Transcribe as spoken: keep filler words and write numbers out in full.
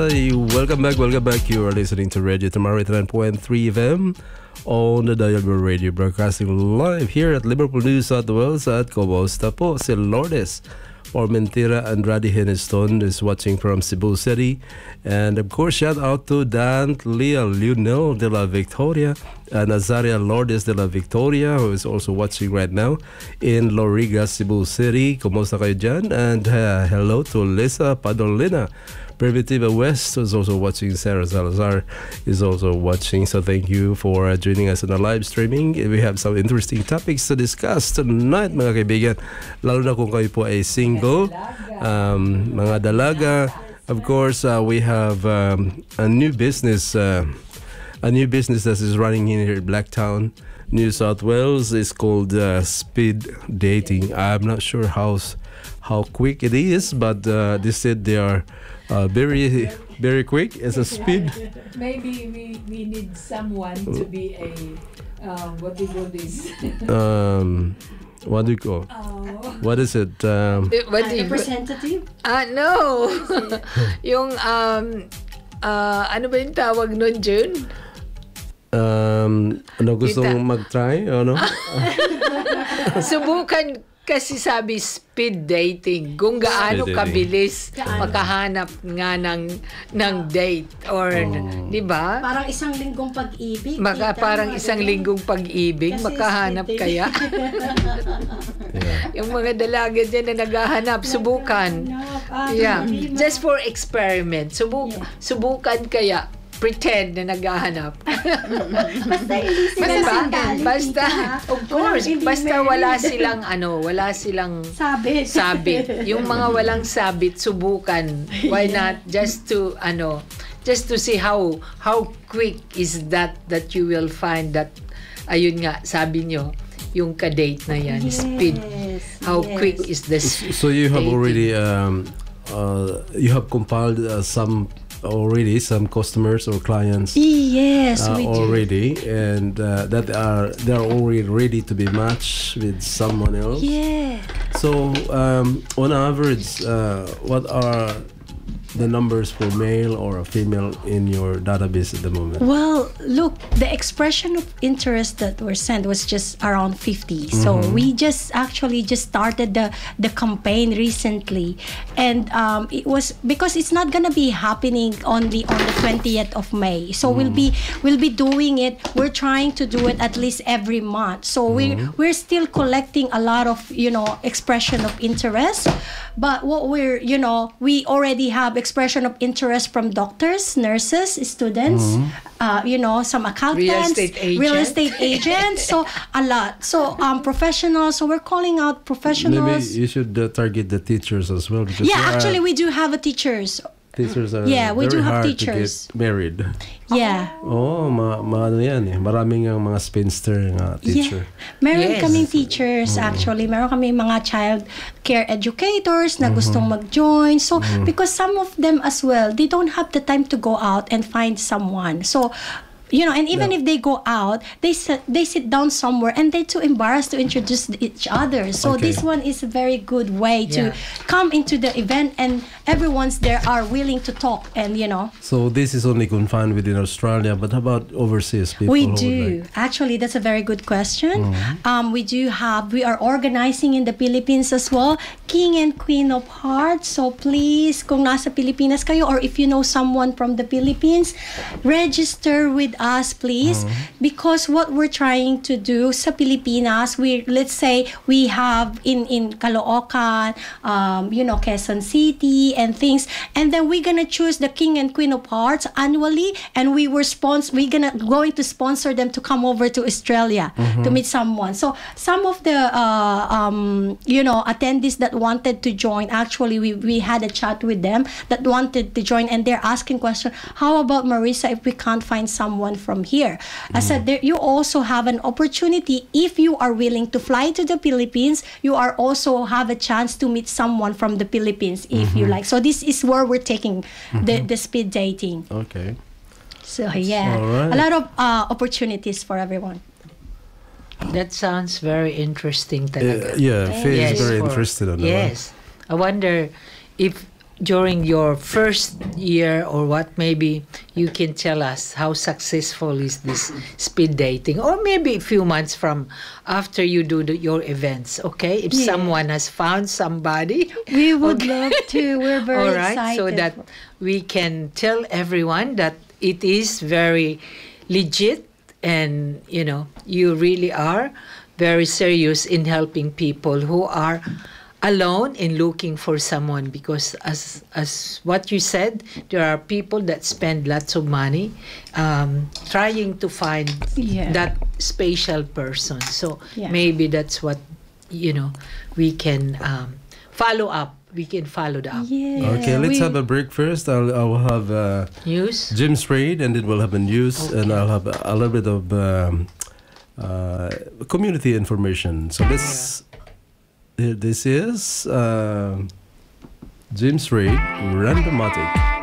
Hi, welcome back, welcome back. You are listening to Radio Tamar eighty-nine point three F M on the Dial Radio, broadcasting live here at Liverpool New South Wales at Kumusta po si Lourdes Formentera Andrade Hineston is watching from Cebu City. And of course, shout out to Dan Leah Lionel de la Victoria and Nazaria Lourdes de la Victoria, who is also watching right now in Loriga, Cebu City. Kumusta kayo dyan? And uh, hello to Lisa Padolina Primitiva West, who's also watching. Sarah Salazar is also watching. So thank you for uh, joining us in the live streaming. We have some interesting topics to discuss tonight, mga kaibigan. Lalo na kung kayo po ay single, um, mga dalaga. Of course, uh, we have um, a new business, uh, a new business that is running in here in Blacktown, New South Wales. It's called uh, Speed Dating. I'm not sure how how quick it is, but uh, they said they are uh, very very quick. It's a speed. Maybe we, we need someone to be a um, what do you call this? um, what do you call? Oh. What is it? Um, What do you representative? Ah, no. Yung um uh, ano ba yung tawag nun, June? um, ano gustong mag-try? Ano? Subukan kasi sabi speed dating. Kung gaano Speed dating. kabilis makahanap nga ng ng date or Oh. 'di ba? Parang isang linggong pag-ibig. Maka, tita, parang mga isang ganun. linggong pag-ibig, Kasi makahanap speed kaya? Yeah. Yung mga dalaga dyan na naghahanap, subukan. Ah, Yeah, hindi mo- just for experiment. Subuk Yeah. subukan kaya pretend na naghahanap. Basta hindi sila Basta, sandali, basta, tita. of course, Walang hindi basta married. wala silang ano, wala silang Sabit. sabit. Yung mga walang sabit, subukan. Why not? Just to, ano, just to see how how quick is that that you will find that, ayun nga, sabi nyo, yung ka-date na yan, Yes, speed. How yes. quick is this? So you have dating? already um, uh, you have compiled uh, some already some customers or clients Yes, uh, we do. already, and uh, that are they are already ready to be matched with someone else. Yeah. So um, on average, uh, what are the numbers for male or a female in your database at the moment? Well, look, the expression of interest that were sent was just around fifty. So we just actually just started the the campaign recently, and um, it was because it's not gonna be happening only on the twentieth of May. So we'll be we'll be doing it. We're trying to do it at least every month. So we we're still collecting a lot of you know expression of interest, but what we're you know we already have expression of interest from doctors, nurses, students, uh, you know, some accountants, estate agent. real estate agents, so a lot. So um, professionals. So we're calling out Maybe professionals. you should uh, target the teachers as well, because Yeah, there are- actually, we do have a teachers. teachers are Yeah, we very do have hard teachers. to get married. Yeah. Oh, ma, ma ano yan eh. Maraming ang mga spinster nga teacher. Yeah. Meron Yes. kaming teachers actually. Meron kaming mga child care educators na gustong mag-join. So, because some of them as well, they don't have the time to go out and find someone. So, you know, and even Yeah. if they go out, they sit, they sit down somewhere and they're too embarrassed to introduce each other. So Okay. this one is a very good way to Yeah. come into the event and everyone's there are willing to talk and, you know. So this is only confined within Australia, but how about overseas people? We who would do. like- Actually, that's a very good question. Um, we do have, we are organizing in the Philippines as well, King and Queen of Hearts. So please, kung nasa Pilipinas kayo or if you know someone from the Philippines, register with us, please. Because what we're trying to do sa Pilipinas, we, let's say, we have in, in Caloocan, um, you know, Quezon City and things. And then we're gonna choose the King and Queen of Hearts annually, and we were sponsor. We're gonna going to sponsor them to come over to Australia to meet someone. So some of the uh, um, you know attendees that wanted to join, actually, we we had a chat with them that wanted to join, and they're asking question. How about Marissa? If we can't find someone from here, I said there, you also have an opportunity if you are willing to fly to the Philippines. You are also have a chance to meet someone from the Philippines if you like. So this is where we're taking the, the speed dating. Okay. So yeah, all right. a lot of uh, opportunities for everyone. That sounds very interesting Uh, talaga. yeah, Faye Yes, is very for- interested on that. Yes. I wonder if during your first year or what, maybe you can tell us how successful is this speed dating, or maybe a few months from after you do the, your events, okay? If Yeah. someone has found somebody, We would okay. love to. We're very all right, excited. so that we can tell everyone that it is very legit, and you know, you really are very serious in helping people who are alone and looking for someone, because as as what you said, there are people that spend lots of money um, trying to find Yeah. that special person. So Yeah. maybe that's what, you know, we can um, follow up. We can follow up. Yeah. Okay, let's we- have a break first. I'll, I'll have uh, News. Jim's Trade, and then we'll have a news, and Okay. I'll have a, a little bit of um, uh, community information. So this, uh, this is uh, Jim's Trade Randomatic.